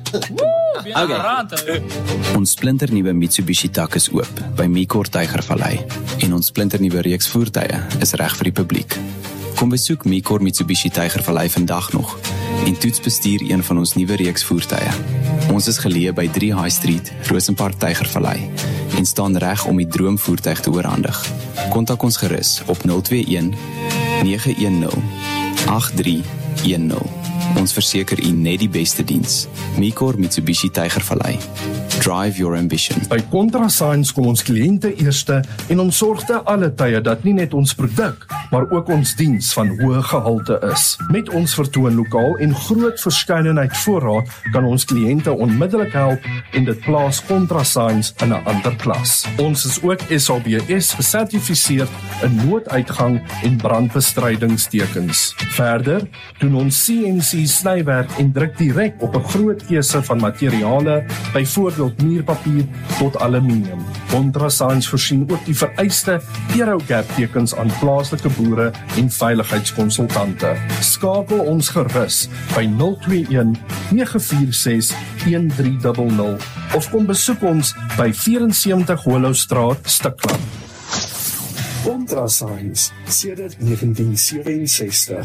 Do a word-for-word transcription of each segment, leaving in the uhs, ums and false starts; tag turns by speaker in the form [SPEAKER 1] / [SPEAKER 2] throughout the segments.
[SPEAKER 1] Okay. Ons splinternuwe Mitsubishi tak is oop by Micor Tygervallei en ons splinternuwe reeks voertuie is reg vir die publiek. Kom besoek Micor Mitsubishi Tygervallei vandag nog en toets bestuur een van ons nuwe reeks voertuie. Ons is geleë by drie High Street, Rosenpark Tygervallei en staan reg om die droomvoertuig te oorhandig. Kontak ons gerus op nul twee een nege een nul agt drie een nul. Ons verseker u net die beste diens. Micor Mitsubishi Tygervallei. Drive your ambition.
[SPEAKER 2] By ContraSigns kom ons kliënte eerste en ons sorg te alle tye dat nie net ons produk, maar ook ons diens van hoë gehalte is. Met ons vertoonlokaal en groot verskeidenheid voorraad kan ons kliënte onmiddellik help en dit plaas ContraSigns in 'n ander klas. Ons is ook S A B S gesertifiseer in nooduitgang en brandbestrydingstekens. Verder doen ons C N C snywerk en druk direk op 'n groot keuse van materiale, byvoorbeeld muurpapier tot aluminium. ContraSigns voorsien ook die vereiste Eurogap tekens aan plaaslike boere en veiligheidskonsultante. Skakel ons gerus by nul twee een nege vier ses een drie nul nul of kom besoek ons by vyf vier Hollowstraat, Stikland.
[SPEAKER 3] ContraSigns sedert negentien sewe en sestig.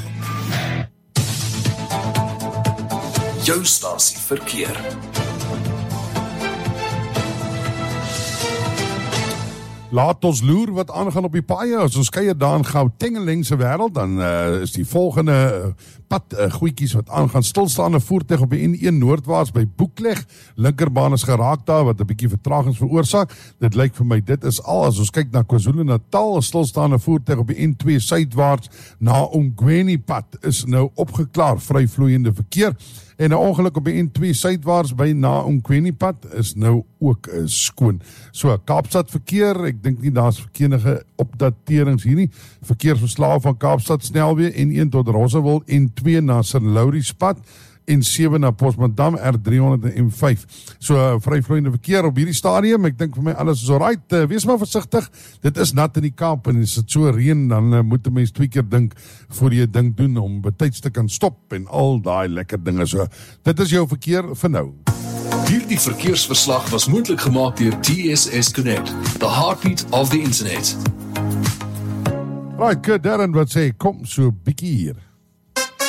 [SPEAKER 4] Jou stasie verkeer.
[SPEAKER 5] Laat ons loer wat aangaan op die paaie. As ons kyk daar in Gauteng se wêreld, dan uh, is die volgende uh, pad uh, goedjies wat aangaan. Stilstaande voertuig op die N een noordwaarts by Boekleg. Linkerbaan is geraak daar wat 'n bietjie vertragings veroorsaak. Dit lyk vir my dit is al. As ons kyk na KwaZulu-Natal, stilstaande voertuig op die N twee suidwaarts na Ongweni pad is nou opgeklaar, vryvloeiende verkeer. En 'n ongeluk op die N twee suidwaarts by na Ongweni pad is nou ook uh, skoon. So Kaapstad verkeer, ek dink nie daar's verkeerde opdaterings hier nie. Verkeersverslae van Kaapstad snelweë N een tot Rossewil, N twee na Saint Louris pad en sewe na Postmadam R drie honderd vyf. So uh, vryvloeiende verkeer op hierdie stadium. Ek dink vir my alles is alright. Uh, wees maar versigtig. Dit is nat in die Kaap en as dit so reën, dan uh, moet 'n mens twee keer dink voor jy ding doen om betyds te kan stop en al daai lekker dinge. So dit is jou verkeer vir nou.
[SPEAKER 4] Hierdie verkeersverslag was moontlik gemaak deur T S S Connect, the heartbeat of the internet.
[SPEAKER 5] Right, good, Darren, wat sê, kom so bietjie hier.